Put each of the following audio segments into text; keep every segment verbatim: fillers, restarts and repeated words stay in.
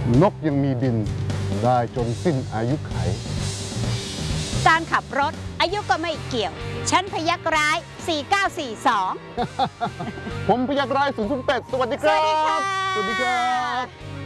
นกยังมีบินได้จนสิ้นอายุไขการขับรถอายุก็ไม่เกี่ยวฉันพยักร้ายสี่เก้าสี่สองผมพยักร้ายศูนย์ศูนย์แปดสวัสดีครับสวัสดีค่ะสวัสดีครับ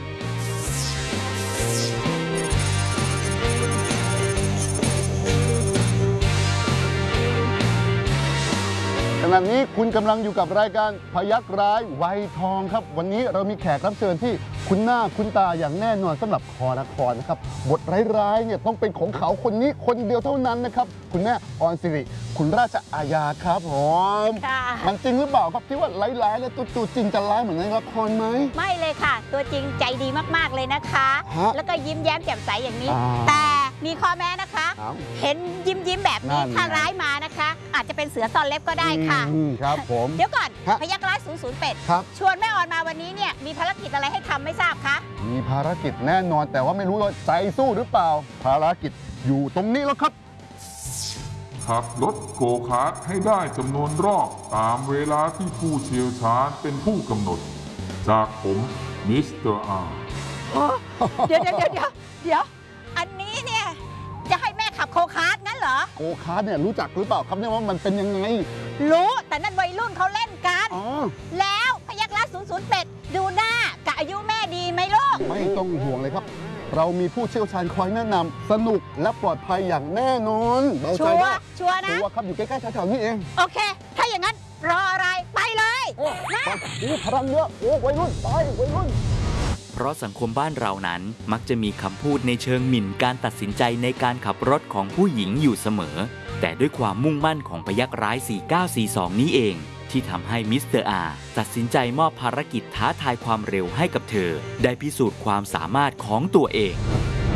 ขณะนี้คุณกำลังอยู่กับรายการพยักร้ายวัยทองครับวันนี้เรามีแขกรับเชิญที่คุ้นหน้าคุ้นตาอย่างแน่นอนสำหรับคอละครนะครับบทร้ายๆเนี่ยต้องเป็นของเขาคนนี้คนเดียวเท่านั้นนะครับคุณแม่ออนสิริคุณราชอาญาครับผมมันจริงหรือเปล่าครับที่ว่าร้ายๆแล้วตัวจริงจะร้ายเหมือนในละครไหมไม่เลยค่ะตัวจริงใจดีมากๆเลยนะคะแล้วก็ยิ้มแย้มแจ่มใสอย่างนี้แต่มีข้อแม้นะคะเห็นยิ้มยิ้มแบบนี้ถ้าร้ายมานะคะอาจจะเป็นเสือซ่อนเล็บก็ได้ค่ะครับผมเดี๋ยวก่อนพยักร้ายศูนย์ศูนย์เป็ดชวนแม่ออนมาวันนี้เนี่ยมีภารกิจอะไรให้ทำไม่ทราบคะมีภารกิจแน่นอนแต่ว่าไม่รู้ว่าใจสู้หรือเปล่าภารกิจอยู่ตรงนี้แล้วครับขับรถโกคาร์ทให้ได้จำนวนรอบตามเวลาที่ผู้เชี่ยวชาญเป็นผู้กำหนดจากผมมิสเตอร์อาร์เดี๋ยวเดี๋ยวเดี๋ยวเดี๋ยวอันนี้เนี่ยจะให้แม่ขับโคคาร์ทงั้นเหรอโกคาร์ทเนี่ยรู้จักหรือเปล่าครับเนี่ยว่ามันเป็นยังไงรู้แต่นั่นวัยรุ่นเขาเล่นกันแล้วพยักร้ายศูนย์ศูนย์เป็ดดูหน้ากับอายุแม่ดีไหมลูกไม่ต้องห่วงเลยครับเรามีผู้เชี่ยวชาญคอยแนะนำสนุกและปลอดภัยอย่างแน่นอนเบาใจได้ชัวร์นะชัวร์ครับอยู่ใกล้ๆแถวๆนี้เองโอเคถ้าอย่างนั้นรออะไรไปเลยนะโอ้พลังเยอะโอ้วัยรุ่นไปวัยรุ่นเพราะสังคมบ้านเรานั้นมักจะมีคำพูดในเชิงหมิ่นการตัดสินใจในการขับรถของผู้หญิงอยู่เสมอแต่ด้วยความมุ่งมั่นของพยักร้ายสี่เก้าสี่สองนี้เองที่ทำให้มิสเตอร์อาร์ตัดสินใจมอบภารกิจท้าทายความเร็วให้กับเธอได้พิสูจน์ความสามารถของตัวเอง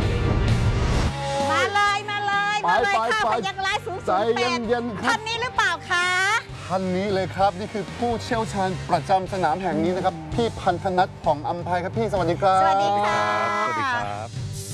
มาเลยมาเลยมาเลยค่ะพยักร้ายศูนย์ศูนย์แปดท่านนี้หรือเปล่าคะท่านนี้เลยครับนี่คือผู้เชี่ยวชาญประจำสนามแห่งนี้นะครับพี่พันธนัทผ่องอำไพครับพี่สวัสดีครับสวัสดีค่ะสวัสดีครับ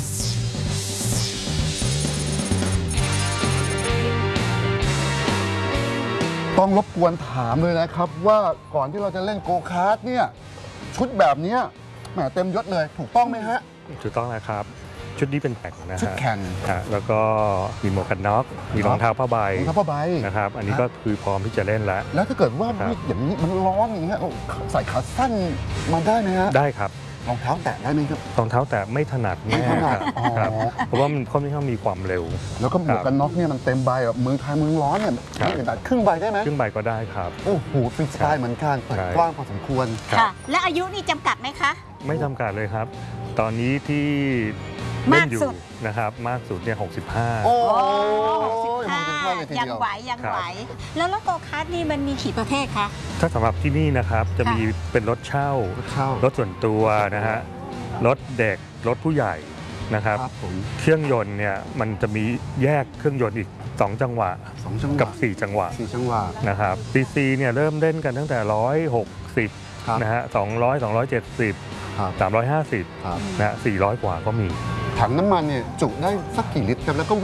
ต้องรบกวนถามเลยนะครับว่าก่อนที่เราจะเล่นโกคาร์ทเนี่ยชุดแบบนี้แหมเต็มยศเลยถูกต้องไหมฮะถูกต้องนะครับชุดนี้เป็นแข่งนะฮะชุดแข่งแล้วก็มีหมวกกันน็อกมีรองเท้าผ้าใบรองเท้าผ้าใบนะครับอันนี้ก็คือพร้อมที่จะเล่นแล้วแล้วถ้าเกิดว่าอย่างนี้มันร้อนอย่างเงี้ยใส่ขาสั้นมาได้ไหมฮะได้ครับรองเท้าแตะได้ไหมครับรองเท้าแตะไม่ถนัดแน่ครับเพราะว่ามันค่อนข้างมีความเร็วแล้วก็หมวกกันน็อกเนี่ยมันเต็มใบแบบเมืองไทยเมืองร้อนเนี่ยแต่ครึ่งใบได้ไหมครึ่งใบก็ได้ครับโอ้โหฟรีสไตล์เหมือนกันเปิดกว้างพอสมควรค่ะและอายุนี่จำกัดไหมคะไม่จำกัดเลยครับตอนนี้ที่เล่นอยู่นะครับมากสุดเนี่ยหกสิบห้าโอ้ยังไหวยังไหวแล้วรถโกคาร์ทนี่มันมีกี่ประเภทคะถ้าสำหรับที่นี่นะครับจะมีเป็นรถเช่ารถส่วนตัวนะฮะรถเด็กรถผู้ใหญ่นะครับเครื่องยนต์เนี่ยมันจะมีแยกเครื่องยนต์อีกสองจังหวะกับสี่จังหวะสี่จังหวะนะครับซีซีเนี่ยเริ่มเล่นกันตั้งแต่หนึ่งร้อยหกสิบนะฮะสองร้อย สองร้อยเจ็ดสิบ สามร้อยห้าสิบนะสี่ร้อยกว่าก็มีถังน้ำมันเนี่ยจุได้สักกี่ลิตรครับแล้วก็